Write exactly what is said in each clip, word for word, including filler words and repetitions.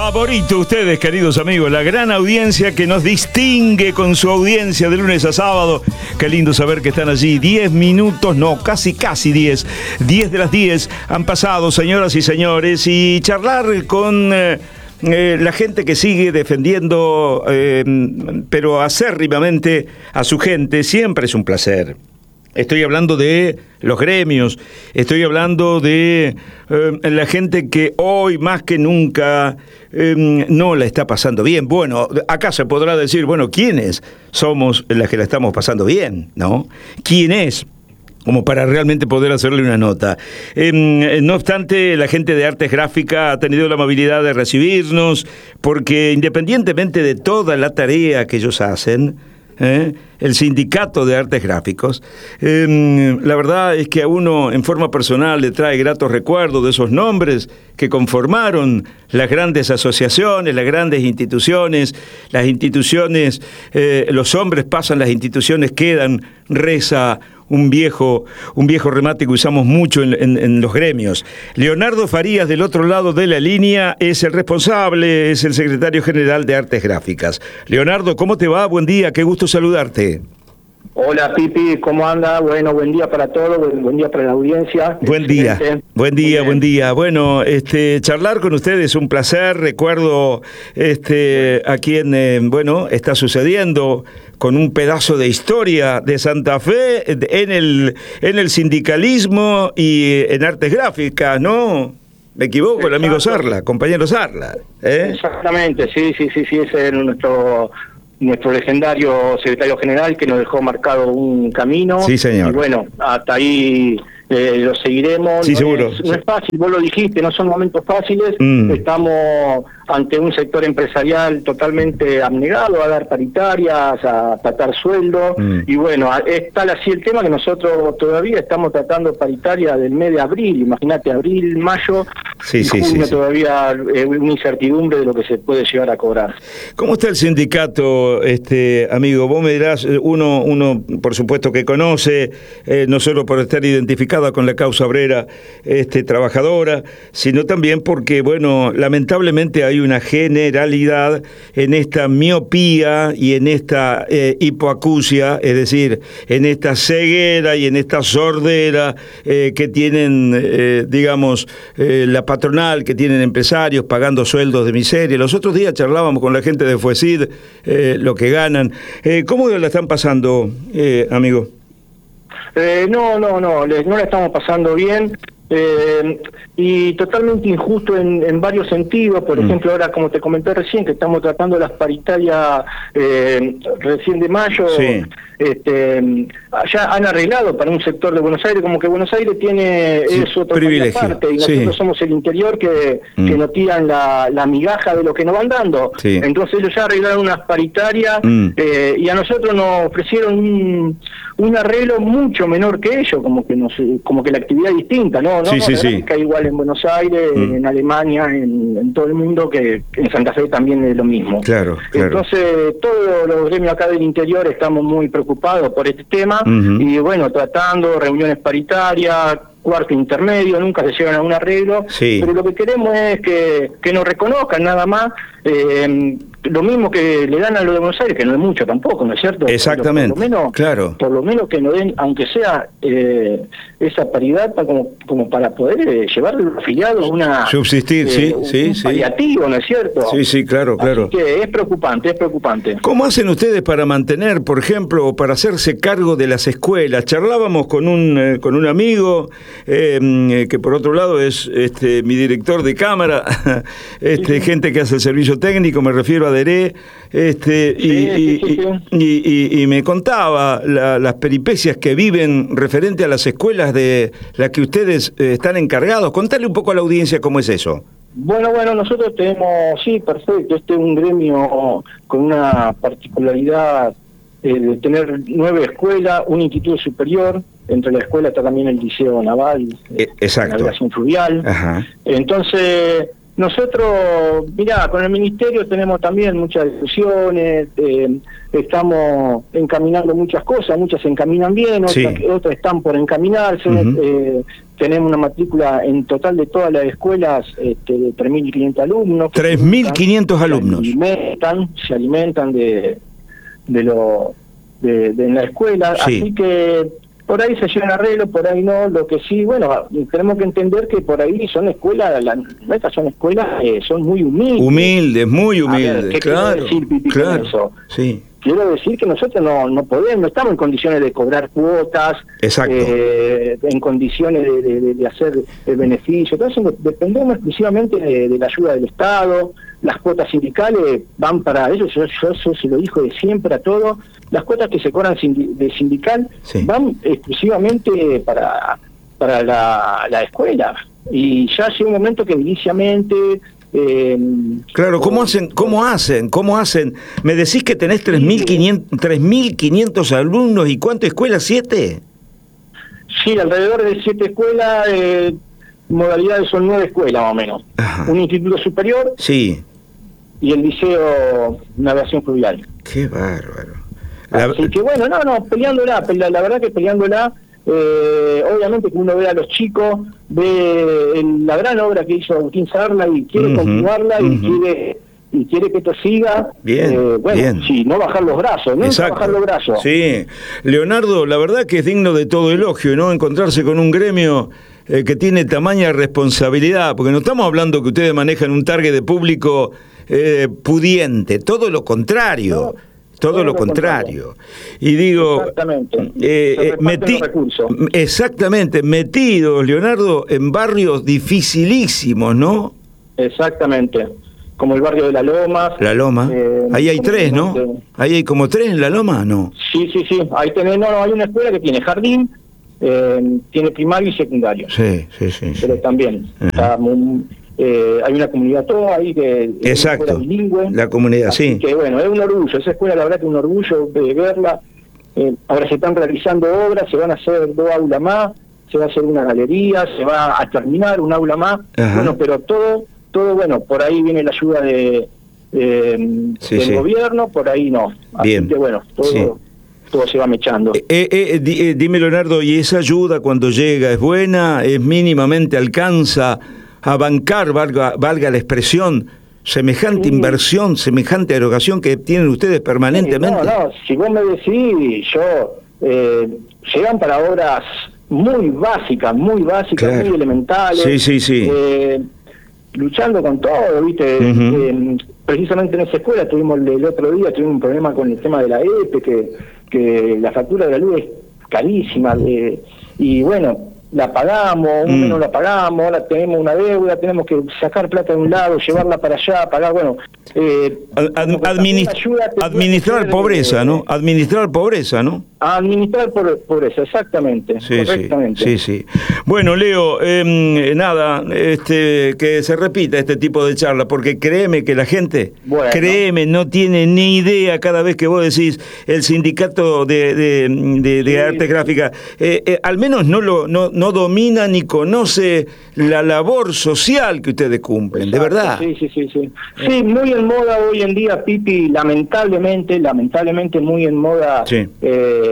favorito, ustedes, queridos amigos, la gran audiencia que nos distingue con su audiencia de lunes a sábado. Qué lindo saber que están allí. Diez minutos, no, casi, casi diez. Diez de las diez han pasado, señoras y señores, y charlar con eh, eh, la gente que sigue defendiendo, eh, pero acérrimamente a su gente, siempre es un placer. Estoy hablando de los gremios, estoy hablando de eh, la gente que hoy más que nunca eh, no la está pasando bien. Bueno, acá se podrá decir, bueno, ¿quiénes somos las que la estamos pasando bien, no? ¿Quién es? Como para realmente poder hacerle una nota. Eh, no obstante, la gente de Artes Gráficas ha tenido la amabilidad de recibirnos, porque independientemente de toda la tarea que ellos hacen, ¿Eh? el Sindicato de Artes Gráficos, eh, la verdad es que a uno en forma personal le trae gratos recuerdos de esos nombres que conformaron las grandes asociaciones, las grandes instituciones, las instituciones, eh, los hombres pasan, las instituciones quedan, reza un viejo, un viejo remate que usamos mucho en, en, en los gremios. Leonardo Farías, del otro lado de la línea, es el responsable, es el secretario general de Artes Gráficas. Leonardo, ¿cómo te va? Buen día, qué gusto saludarte. Hola Pipi, ¿cómo anda? Bueno, buen día para todos, buen, buen día para la audiencia. Buen día, Excelente. buen día, buen día. Bueno, este, charlar con ustedes es un placer. Recuerdo este, a quien, eh, bueno, está sucediendo con un pedazo de historia de Santa Fe en el, en el sindicalismo y en Artes Gráficas, ¿no? Me equivoco, el amigo Sarla, compañero Sarla. ¿eh? Exactamente, sí, sí, sí, sí, ese es nuestro... nuestro legendario secretario general que nos dejó marcado un camino. Sí, señor. Y bueno, hasta ahí eh, lo seguiremos. Sí, no seguro. Es, no es fácil, vos lo dijiste, no son momentos fáciles. Mm. Estamos ante un sector empresarial totalmente abnegado a dar paritarias, a tratar sueldos. Mm. Y bueno, es tal así el tema que nosotros todavía estamos tratando paritaria del mes de abril. Imagínate, abril, mayo, sí, y sí, junio sí, todavía eh, una incertidumbre de lo que se puede llegar a cobrar. ¿Cómo está el sindicato, este amigo? Vos me dirás, uno, uno por supuesto que conoce, eh, no solo por estar identificada con la causa obrera este, trabajadora, sino también porque, bueno, lamentablemente hay una generalidad en esta miopía y en esta eh, hipoacusia, es decir, en esta ceguera y en esta sordera eh, que tienen, eh, digamos, eh, la patronal, que tienen empresarios pagando sueldos de miseria. Los otros días charlábamos con la gente de FUESID, eh, lo que ganan. Eh, ¿Cómo la están pasando, eh, amigo? Eh, no, no, no, les, no la estamos pasando bien. Eh, y totalmente injusto en, en varios sentidos. Por mm. ejemplo, ahora, como te comenté recién, que estamos tratando las paritarias eh, recién de mayo, sí. este, ya han arreglado para un sector de Buenos Aires, como que Buenos Aires tiene sí, eso privilegio. Parte, y nosotros sí. somos el interior que, mm. que nos tiran la, la migaja de lo que nos van dando. Sí. Entonces ellos ya arreglaron unas paritarias mm. eh, y a nosotros nos ofrecieron un, un arreglo mucho menor que ellos, como que nos, como que la actividad es distinta, ¿no? No, sí, no, sí, sí. Que igual en Buenos Aires, mm. en Alemania, en, en todo el mundo, que, que en Santa Fe también es lo mismo. Claro, claro. Entonces, todos los gremios acá del interior estamos muy preocupados por este tema, uh-huh. y bueno, tratando reuniones paritarias, cuarto intermedio, nunca se llegan a un arreglo, sí. pero lo que queremos es que, que nos reconozcan nada más, eh, lo mismo que le dan a lo de Buenos Aires, que no es mucho tampoco, ¿no es cierto? Exactamente, por lo menos, claro. Por lo menos que nos den, aunque sea eh, esa paridad para, como, como para poder eh, llevar a los afiliados una... Subsistir, eh, sí, un, sí, un sí. paliativo, ¿no es cierto? Sí, sí, claro, claro. Así que es preocupante, es preocupante. ¿Cómo hacen ustedes para mantener, por ejemplo, o para hacerse cargo de las escuelas? Charlábamos con un, eh, con un amigo, eh, que por otro lado es este, mi director de cámara, este, sí. gente que hace el servicio técnico, me refiero a Deré, este, sí, y, sí, sí, sí. Y, y, y me contaba la, las peripecias que viven referente a las escuelas de las que ustedes eh, están encargados. Contale un poco a la audiencia cómo es eso. Bueno, bueno, nosotros tenemos, sí, perfecto, este es un gremio con una particularidad eh, de tener nueve escuelas, un instituto superior, entre la escuela está también el Liceo Naval, eh, exacto. Navegación Fluvial. Ajá. Entonces, nosotros, mirá, con el Ministerio tenemos también muchas discusiones, eh, estamos encaminando muchas cosas, muchas se encaminan bien, otras, sí. otras están por encaminarse, uh-huh. eh, tenemos una matrícula en total de todas las escuelas este, de tres mil quinientos alumnos. tres mil quinientos alumnos. Se alimentan, se alimentan de, de lo de, de en la escuela, Sí. Así que por ahí se llevan arreglo, por ahí no. Lo que sí, bueno, tenemos que entender que por ahí son escuelas, las nuestras son escuelas, eh, son muy humildes. Humildes, muy A ver, humildes, ¿qué quiero claro, decir, Pipi, con claro, eso? sí. Quiero decir que nosotros no, no podemos, no estamos en condiciones de cobrar cuotas, Exacto. eh, en condiciones de, de, de hacer el beneficio. Entonces dependemos exclusivamente de, de la ayuda del Estado. Las cuotas sindicales van para eso, yo, yo eso se lo dijo de siempre a todos. Las cuotas que se cobran sindi- de sindical Sí. van exclusivamente para, para la, la escuela. Y ya llega un momento que ediliciamente... Eh, Claro, ¿cómo hacen? ¿Cómo hacen? ¿Cómo hacen? Me decís que tenés tres mil quinientos alumnos y ¿cuántas escuelas? ¿Siete? Sí, alrededor de siete escuelas, eh, modalidades son nueve escuelas más o menos. Ajá. Un instituto superior Sí. y el liceo Navegación Fluvial. Qué bárbaro. La- Así que bueno, no, no, peleándola, pelea- la verdad que peleándola, eh, obviamente que uno ve a los chicos, ve el- la gran obra que hizo Agustín Sarla y quiere Ujú, continuarla y ujú. quiere y quiere que esto siga. Bien, eh, bueno, bien. sí, no bajar los brazos, no Exacto. bajar los brazos. Sí. Leonardo, la verdad que es digno de todo elogio, ¿no? Encontrarse con un gremio eh, que tiene tamaña responsabilidad, porque no estamos hablando que ustedes manejan un target de público eh, pudiente, todo lo contrario. No, Todo, todo lo lo contrario. Y digo, Exactamente. eh, Se eh, reparten meti- los recursos. exactamente, metidos, Leonardo, en barrios dificilísimos, ¿no? Exactamente. Como el barrio de La Loma. La Loma. eh, Ahí hay como- tres, ¿no? como- Ahí hay como tres en La Loma, ¿no? Sí, sí, sí. Ahí tenés, no, no, hay una escuela que tiene jardín, eh, tiene primario y secundario. Sí, sí, sí. sí. Pero también Ajá. está muy- eh, hay una comunidad toda ahí que es una Exacto. escuela bilingüe. La comunidad, Así sí. que bueno, es un orgullo. Esa escuela, la verdad, que es un orgullo de verla. Eh, ahora se están realizando obras, se van a hacer dos aulas más, se va a hacer una galería, se va a terminar un aula más. Ajá. Bueno, pero todo, todo bueno, por ahí viene la ayuda de, de- Sí, del sí. gobierno, por ahí no. Así Bien. que bueno, todo, Sí. todo se va mechando. Eh, eh, eh, di- eh, dime, Leonardo, ¿y esa ayuda cuando llega es buena? ¿Es mínimamente alcanza a bancar, valga, valga la expresión, semejante Sí. inversión, semejante erogación que tienen ustedes permanentemente? No, no, si vos me decís, yo, eh, llegan para obras muy básicas, muy básicas, Claro. muy elementales. Sí, sí, sí. eh, luchando con todo, ¿viste? Ujú. Eh, precisamente en esa escuela tuvimos el, el otro día, tuvimos un problema con el tema de la E P E, que, que la factura de la luz es carísima, eh, y bueno, la pagamos, un Mm. mes no la pagamos, ahora tenemos una deuda, tenemos que sacar plata de un lado, llevarla para allá, pagar, bueno... Eh, Ad- ad- como que administ- también ayuda a tener administrar que pobreza, ser, ¿no? eh, Administrar pobreza, ¿no? A administrar por, pobreza, exactamente, Sí, correctamente. sí, sí, sí. Bueno, Leo, eh, nada, este, que se repita este tipo de charla, porque créeme que la gente, Bueno. créeme, no tiene ni idea cada vez que vos decís el sindicato de, de, de- de Sí. arte gráfica, eh, eh, al menos no lo no, no domina ni conoce la labor social que ustedes cumplen, de Exacto, verdad. Sí, sí, sí, sí. Sí, muy en moda hoy en día, Pipi, lamentablemente, lamentablemente muy en moda. Sí. eh,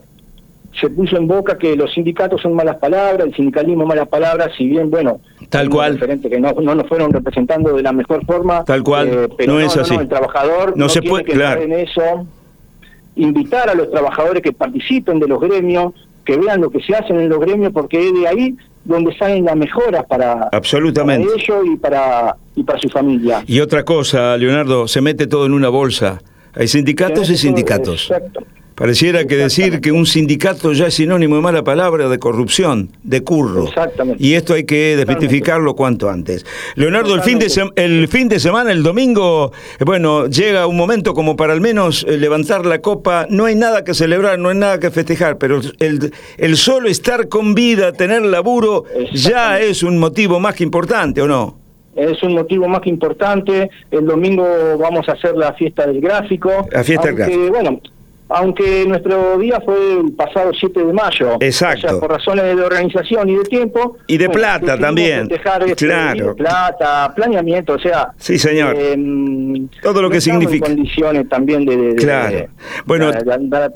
se puso en boca que los sindicatos son malas palabras, el sindicalismo malas palabras, si bien, bueno, Tal hay cual. unos referentes que no, no nos fueron representando de la mejor forma. Tal cual, eh, pero no no, es así. No, el trabajador No no, se tiene puede- que entrar claro. en eso, invitar a los trabajadores que participen de los gremios, que vean lo que se hace en los gremios, porque es de ahí donde salen las mejoras para, Absolutamente. para ellos y para, y para su familia. Y otra cosa, Leonardo, se mete todo en una bolsa. Hay sindicatos y sindicatos. Exacto. Pareciera que decir Exactamente. que un sindicato ya es sinónimo de mala palabra, de corrupción, de curro. Exactamente. Y esto hay que desmitificarlo cuanto antes. Leonardo, el fin, de Totalmente. se- el fin de semana, el domingo, eh, bueno, llega un momento como para al menos eh, levantar la copa. No hay nada que celebrar, no hay nada que festejar, pero el, el solo estar con vida, tener laburo, ya Exactamente. es un motivo más que importante, ¿o no? Es un motivo más que importante. El domingo vamos a hacer la fiesta del gráfico. La fiesta del aunque, gráfico. Bueno, aunque nuestro día fue el pasado siete de mayo. Exacto. O sea, por razones de organización y de tiempo. Y de bueno, plata decidimos también. festejar este, Claro. y de plata, planeamiento, o sea... Sí, señor. eh, Todo lo no que estamos significa. en condiciones también de... de- de- Claro. de- Bueno, de andar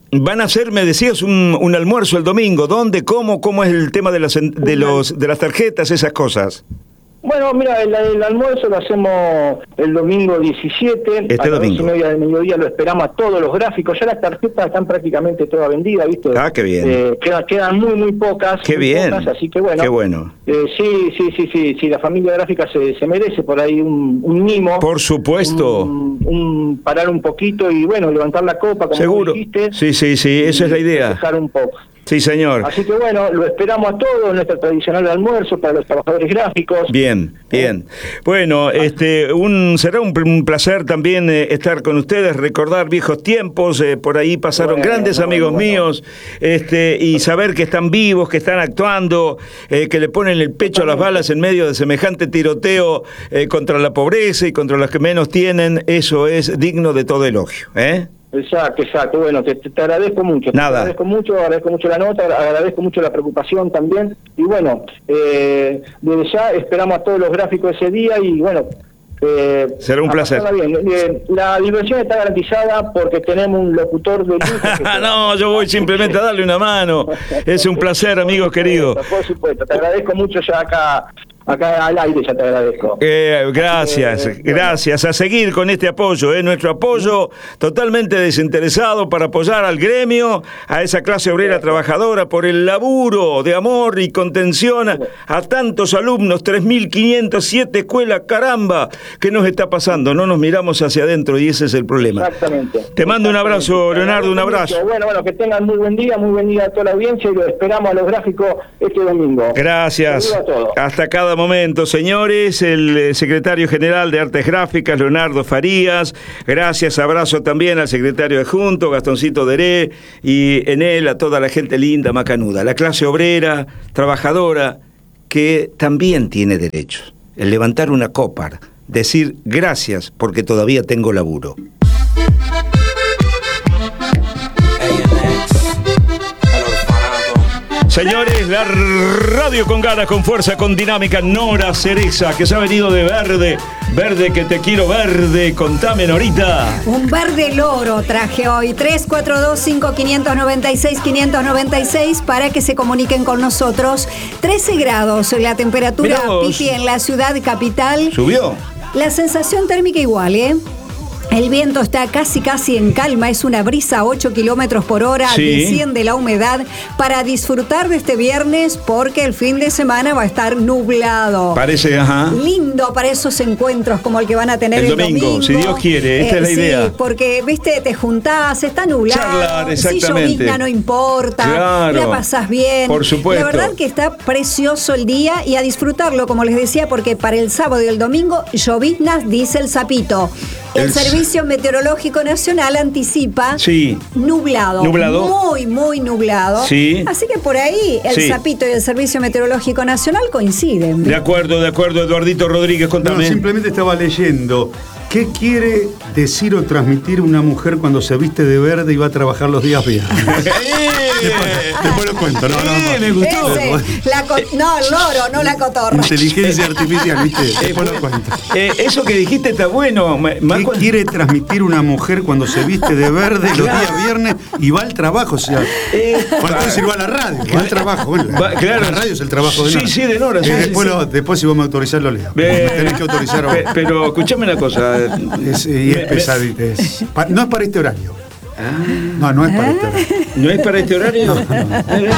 van a hacer, me decías, un, un almuerzo el domingo. ¿Dónde? ¿Cómo? ¿Cómo es el tema de las, de los, de las tarjetas, esas cosas? Bueno, mira, el, el almuerzo lo hacemos el domingo diecisiete. Este a las domingo. doce y media del mediodía lo esperamos a todos los gráficos. Ya las tarjetas están prácticamente todas vendidas, ¿viste? Ah, qué bien. Eh, quedan, quedan muy, muy pocas. Qué muy bien. Pocas, así que bueno. Qué bueno. Eh, sí, sí, sí, sí, sí. La familia gráfica se, se merece por ahí un, un mimo. Por supuesto. Un, un parar un poquito y, bueno, levantar la copa, como Seguro. dijiste. Sí, sí, sí, esa es la idea. Dejar un poco. Sí, señor. Así que bueno, lo esperamos a todos, nuestro tradicional almuerzo para los trabajadores gráficos. Bien, bien. Bueno, este, un será un, un placer también eh, estar con ustedes, recordar viejos tiempos, eh, por ahí pasaron Bueno, grandes bueno, amigos bueno. míos, este, y saber que están vivos, que están actuando, eh, que le ponen el pecho a las balas en medio de semejante tiroteo eh, contra la pobreza y contra los que menos tienen, eso es digno de todo elogio, ¿eh? Exacto, exacto. Bueno, te, te agradezco mucho. Nada. Te agradezco mucho, agradezco mucho la nota, agradezco mucho la preocupación también. Y bueno, eh, desde ya esperamos a todos los gráficos ese día y bueno... Eh, Será un placer. Bien. Eh, la diversión está garantizada porque tenemos un locutor de lujo. que- No, yo voy simplemente a darle una mano. Es un placer, amigos queridos. Por supuesto, te agradezco mucho ya acá, acá al aire, ya te agradezco. Eh, gracias, Eh, gracias. A seguir con este apoyo, eh, nuestro apoyo totalmente desinteresado para apoyar al gremio, a esa clase obrera trabajadora por el laburo de amor y contención a, a tantos alumnos, tres mil quinientos siete escuelas, caramba, ¿qué nos está pasando? No nos miramos hacia adentro y ese es el problema. Exactamente. Te mando un abrazo, Leonardo, un abrazo. Bueno, bueno, que tengan muy buen día, muy buen día a toda la audiencia y lo esperamos a los gráficos este domingo. Gracias. Saludos a todos. Hasta cada momento, señores. El eh, secretario general de Artes Gráficas, Leonardo Farías. Gracias, abrazo también al secretario adjunto, Gastoncito Deré, y en él a toda la gente linda, macanuda. La clase obrera, trabajadora, que también tiene derechos. El levantar una copa, decir gracias porque todavía tengo laburo. Señores, la radio con ganas, con fuerza, con dinámica, Nora Cereza, que se ha venido de verde, verde que te quiero verde, contame, Norita. Un verde loro traje hoy, tres cuatro dos, cinco cinco nueve seis, cinco nueve seis, para que se comuniquen con nosotros. trece grados la temperatura, Mirá vos. Pipi, en la ciudad capital. ¿Subió? La sensación térmica igual, ¿eh? El viento está casi casi en calma, es una brisa a ocho kilómetros por hora, Sí. desciende la humedad para disfrutar de este viernes porque el fin de semana va a estar nublado. Parece, ajá. Lindo para esos encuentros como el que van a tener El el, domingo, domingo. si Dios quiere, esta es la sí, idea. porque, viste, te juntás, está nublado. Charlar, si exactamente. llovizna no importa. Claro. La pasás bien. Por supuesto. La verdad que está precioso el día y a disfrutarlo, como les decía, porque para el sábado y el domingo, lloviznas, dice el sapito. El, El- Servicio Meteorológico Nacional anticipa Sí. nublado. Nublado. Muy, muy nublado. Sí. Así que por ahí el Sí. sapito y el Servicio Meteorológico Nacional coinciden. De acuerdo, de acuerdo, Eduardito Rodríguez, No, contame. simplemente estaba leyendo. ¿Qué quiere decir o transmitir una mujer cuando se viste de verde y va a trabajar los días viernes? Después, después lo cuento, no, no, Eh, no. me gustó. Ese, la co- no, el loro, no la cotorra. Inteligencia artificial, ¿viste? Después lo cuento. Eh, eso que dijiste está bueno. me- más ¿Qué cuan- quiere transmitir una mujer cuando se viste de verde los días viernes y va al trabajo? O sea, Eh, bueno, puede decir va a la radio, va al trabajo. Bueno, Va- claro. la radio es el trabajo de Sí, Nora. sí, de Nora, Eh, sí, sí, después, sí. lo- después si vos me autorizás lo leo. Eh, Me tenés que autorizar pe- vos. Pero escuchame una cosa. Es, y Me- es me- pesadita. es- pa- no es para este horario. No, no es para este horario. ¿No es para este horario?